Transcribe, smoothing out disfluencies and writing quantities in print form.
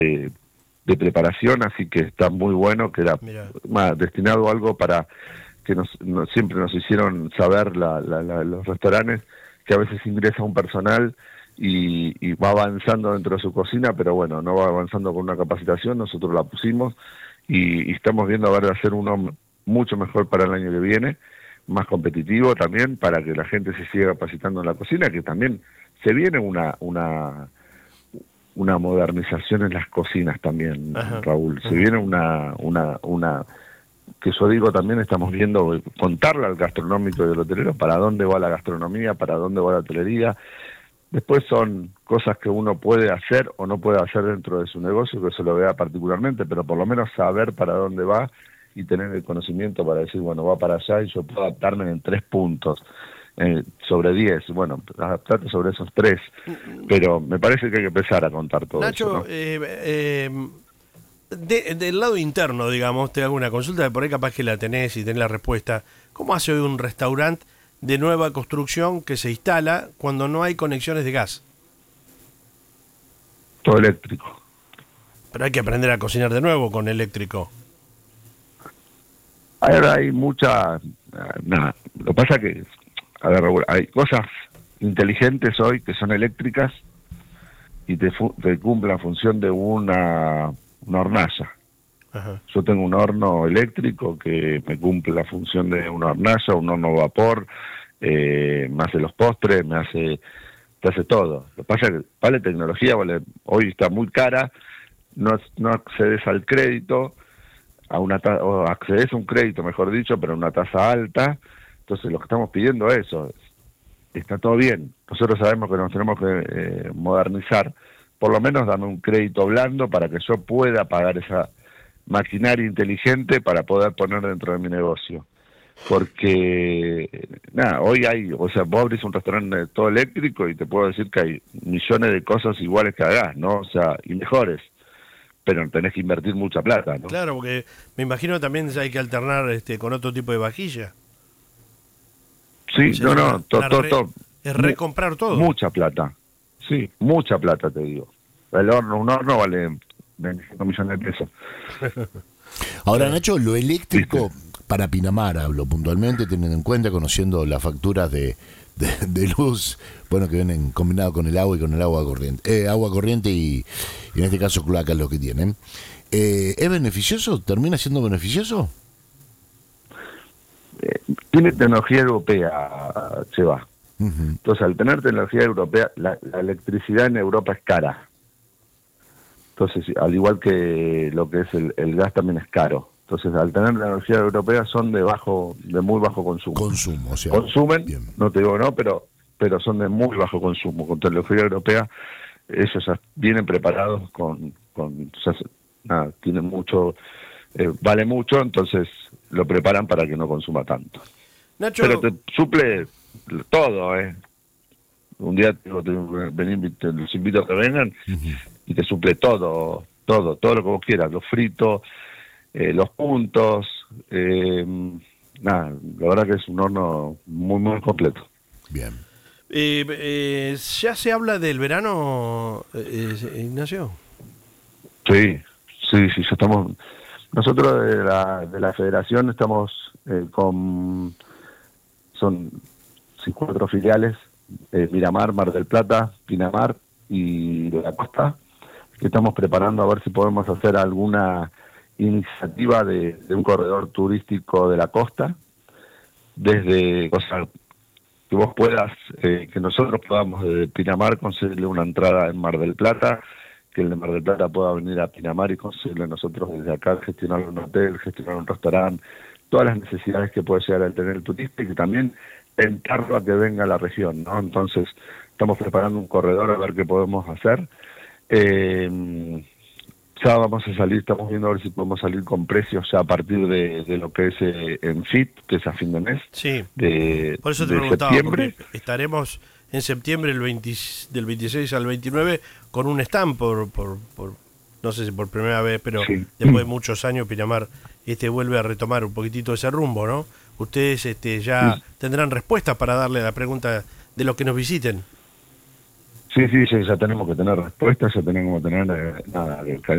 de preparación, así que está muy bueno, que era destinado a algo para que siempre nos hicieron saber los restaurantes, que a veces ingresa un personal y va avanzando dentro de su cocina, pero bueno, no va avanzando con una capacitación, nosotros la pusimos y estamos viendo a ver de hacer uno mucho mejor para el año que viene, más competitivo también, para que la gente se siga capacitando en la cocina, que también se viene una modernización en las cocinas también, Raúl. Se viene una que yo digo también, estamos viendo, contarle al gastronómico y al hotelero para dónde va la gastronomía, para dónde va la hotelería. Después son cosas que uno puede hacer o no puede hacer dentro de su negocio, que se lo vea particularmente, pero por lo menos saber para dónde va y tener el conocimiento para decir, bueno, va para allá y yo puedo adaptarme en 3 puntos. Sobre 10, bueno, adaptarte sobre esos 3, pero me parece que hay que empezar a contar todo Nacho, eso, ¿no? Del lado interno, digamos, te hago una consulta, por ahí capaz que la tenés y tenés la respuesta. ¿Cómo hace hoy un restaurante de nueva construcción que se instala cuando no hay conexiones de gas? Todo eléctrico. Pero hay que aprender a cocinar de nuevo con eléctrico. Ahora hay mucha... nada, lo que pasa que... A ver, Raúl, hay cosas inteligentes hoy que son eléctricas y te cumplen la función de una hornalla. Ajá. Yo tengo un horno eléctrico que me cumple la función de una hornalla, un horno vapor, me hace los postres, te hace todo. Lo que pasa es que vale tecnología, hoy está muy cara, no accedes al crédito, o accedes a un crédito, mejor dicho, pero a una tasa alta. Entonces lo que estamos pidiendo es eso, está todo bien, nosotros sabemos que nos tenemos que modernizar, por lo menos dame un crédito blando para que yo pueda pagar esa maquinaria inteligente para poder poner dentro de mi negocio. Porque, hoy vos abrís un restaurante todo eléctrico y te puedo decir que hay millones de cosas iguales que hagas, ¿no? O sea, y mejores, pero tenés que invertir mucha plata, ¿no? Claro, porque me imagino también hay que alternar con otro tipo de vajilla. Sí, O sea, todo. Es recomprar todo. Mucha plata. Sí, mucha plata, te digo. Un horno vale 25 millones de pesos. Ahora, Nacho, lo eléctrico, ¿viste? Para Pinamar hablo puntualmente, teniendo en cuenta, conociendo las facturas de luz, bueno, que vienen combinado con el agua y con el agua corriente. Agua corriente y en este caso cloacas lo que tienen. ¿Es beneficioso? ¿Termina siendo beneficioso? Tiene tecnología europea, se va. Entonces, al tener tecnología europea, la electricidad en Europa es cara. Entonces, al igual que lo que es el gas también es caro. Entonces, al tener tecnología europea son de muy bajo consumo. O sea, consumen, bien. No te digo no, pero son de muy bajo consumo. Con tecnología europea, ellos ya vienen preparados tienen mucho, vale mucho, entonces lo preparan para que no consuma tanto. Nacho, pero te suple todo, Un día los invito a que vengan y te suple todo lo que vos quieras, los fritos, los puntos, la verdad que es un horno muy, muy completo. Bien. ¿Ya se habla del verano, Ignacio? Sí, ya estamos. Nosotros de la federación estamos son 4 filiales, Miramar, Mar del Plata, Pinamar y de la Costa, que estamos preparando a ver si podemos hacer alguna iniciativa de un corredor turístico de la costa, desde que vos puedas, que nosotros podamos desde Pinamar conseguirle una entrada en Mar del Plata, que el de Mar del Plata pueda venir a Pinamar y conseguirle nosotros desde acá gestionar un hotel, gestionar un restaurante, todas las necesidades que puede llegar a tener el turista y que también tentarlo a que venga a la región, ¿no? Entonces, estamos preparando un corredor a ver qué podemos hacer. Ya vamos a salir, estamos viendo a ver si podemos salir con precios ya a partir de lo que es en FIT, que es a fin de mes. Sí, por eso te preguntaba, septiembre. Estaremos en septiembre del 26 al 29 con un stand por no sé si por primera vez, pero sí, después de muchos años Pinamar vuelve a retomar un poquitito ese rumbo, ¿no? Ustedes ya tendrán respuestas para darle a la pregunta de los que nos visiten. Sí, ya tenemos que tener respuestas, ya tenemos que tener